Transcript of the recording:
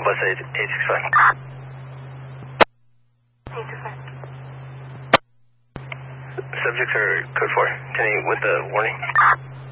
bus 865. 865. Subjects are code 4. Can you, with the warning?